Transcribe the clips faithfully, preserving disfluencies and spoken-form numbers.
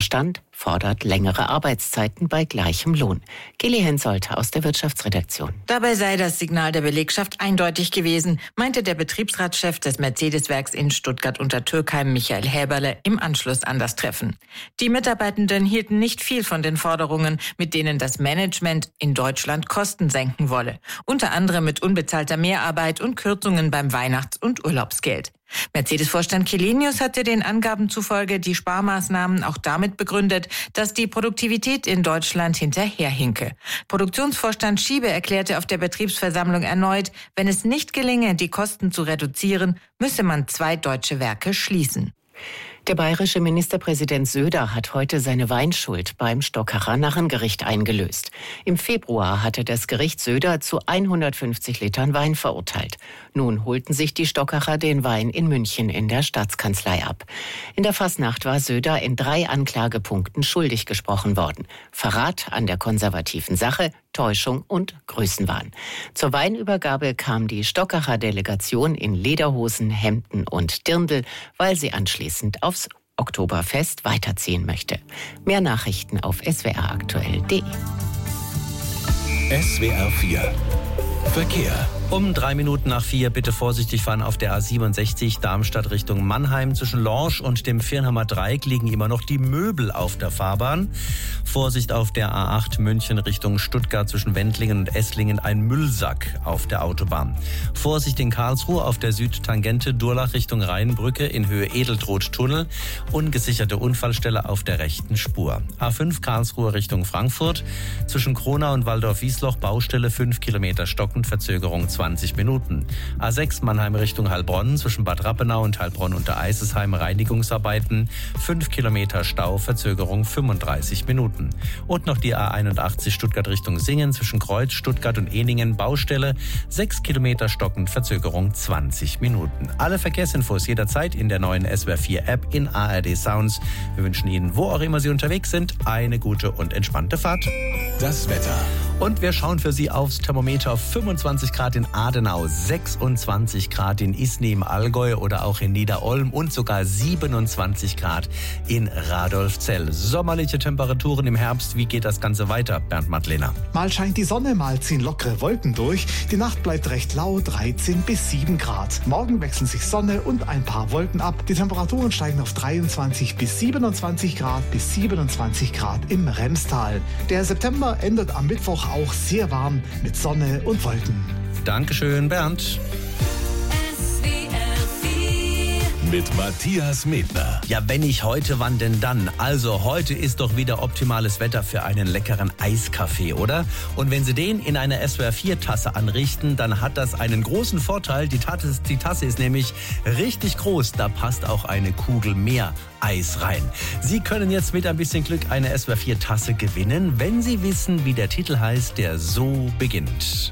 Vorstand fordert längere Arbeitszeiten bei gleichem Lohn. Geli Hensoldt aus der Wirtschaftsredaktion. Dabei sei das Signal der Belegschaft eindeutig gewesen, meinte der Betriebsratschef des Mercedes-Werks in Stuttgart unter Türkheim, Michael Häberle, im Anschluss an das Treffen. Die Mitarbeitenden hielten nicht viel von den Forderungen, mit denen das Management in Deutschland Kosten senken wolle. Unter anderem mit unbezahlter Mehrarbeit und Kürzungen beim Weihnachts- und Urlaubsgeld. Mercedes-Vorstand Källenius hatte den Angaben zufolge die Sparmaßnahmen auch damit begründet, dass die Produktivität in Deutschland hinterherhinke. Produktionsvorstand Schiebe erklärte auf der Betriebsversammlung erneut, wenn es nicht gelinge, die Kosten zu reduzieren, müsse man zwei deutsche Werke schließen. Der bayerische Ministerpräsident Söder hat heute seine Weinschuld beim Stockacher Narrengericht eingelöst. Im Februar hatte das Gericht Söder zu hundertfünfzig Litern Wein verurteilt. Nun holten sich die Stockacher den Wein in München in der Staatskanzlei ab. In der Fasnacht war Söder in drei Anklagepunkten schuldig gesprochen worden. Verrat an der konservativen Sache, Täuschung und Größenwahn. Zur Weinübergabe kam die Stockacher Delegation in Lederhosen, Hemden und Dirndl, weil sie anschließend aufs Oktoberfest weiterziehen möchte. Mehr Nachrichten auf s w r aktuell punkt d e. S W R vier Verkehr. Um drei Minuten nach vier bitte vorsichtig fahren auf der A siebenundsechzig Darmstadt Richtung Mannheim. Zwischen Lorsch und dem Virnhammer Dreieck liegen immer noch die Möbel auf der Fahrbahn. Vorsicht auf der A acht München Richtung Stuttgart zwischen Wendlingen und Esslingen ein Müllsack auf der Autobahn. Vorsicht in Karlsruhe auf der Südtangente Durlach Richtung Rheinbrücke in Höhe Edeltroth-Tunnel. Ungesicherte Unfallstelle auf der rechten Spur. A fünf Karlsruhe Richtung Frankfurt. Zwischen Kronau und Waldorf-Wiesloch Baustelle fünf Kilometer stockend, Verzögerung zwanzig Minuten. A sechs Mannheim Richtung Heilbronn zwischen Bad Rappenau und Heilbronn unter Eisesheim Reinigungsarbeiten. fünf Kilometer Stau, Verzögerung fünfunddreißig Minuten. Und noch die A einundachtzig Stuttgart Richtung Singen zwischen Kreuz, Stuttgart und Ehningen Baustelle. sechs Kilometer stockend, Verzögerung zwanzig Minuten. Alle Verkehrsinfos jederzeit in der neuen S W R vier App in A R D Sounds. Wir wünschen Ihnen, wo auch immer Sie unterwegs sind, eine gute und entspannte Fahrt. Das Wetter. Und wir schauen für Sie aufs Thermometer auf fünfundzwanzig Grad in Adenau, sechsundzwanzig Grad in Isny im Allgäu oder auch in Niederolm und sogar siebenundzwanzig Grad in Radolfzell. Sommerliche Temperaturen im Herbst. Wie geht das Ganze weiter, Bernd Madlener? Mal scheint die Sonne, mal ziehen lockere Wolken durch. Die Nacht bleibt recht lau, dreizehn bis sieben Grad. Morgen wechseln sich Sonne und ein paar Wolken ab. Die Temperaturen steigen auf dreiundzwanzig bis siebenundzwanzig Grad bis siebenundzwanzig Grad im Remstal. Der September endet am Mittwoch auch sehr warm mit Sonne und Wolken. Dankeschön, Bernd. Mit Matthias Medner. Ja, wenn nicht heute, wann denn dann? Also heute ist doch wieder optimales Wetter für einen leckeren Eiskaffee, oder? Und wenn Sie den in einer S W R vier Tasse anrichten, dann hat das einen großen Vorteil. Die Tasse, die Tasse ist nämlich richtig groß. Da passt auch eine Kugel mehr Eis rein. Sie können jetzt mit ein bisschen Glück eine S W R vier Tasse gewinnen, wenn Sie wissen, wie der Titel heißt, der so beginnt.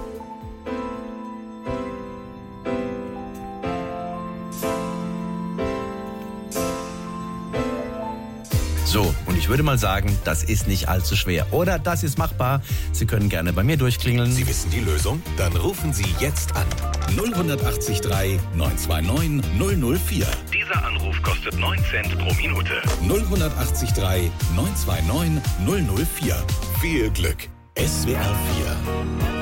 So, und ich würde mal sagen, das ist nicht allzu schwer. Oder das ist machbar. Sie können gerne bei mir durchklingeln. Sie wissen die Lösung? Dann rufen Sie jetzt an. null acht drei neun zwei neun null null vier. Dieser Anruf kostet neun Cent pro Minute. null acht drei neun zwei neun null null vier. Viel Glück. S W R vier.